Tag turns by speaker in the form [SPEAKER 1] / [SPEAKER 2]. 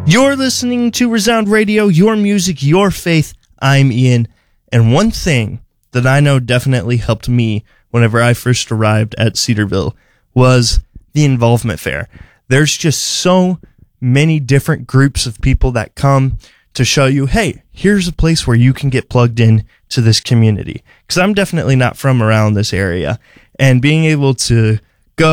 [SPEAKER 1] You're listening to Resound Radio, your music, your faith. I'm Ian, and one thing that I know definitely helped me whenever I first arrived at Cedarville was the involvement fair. There's just so many different groups of people that come to show you, hey, here's a place where you can get plugged in to this community. Because I'm definitely not from around this area, and being able to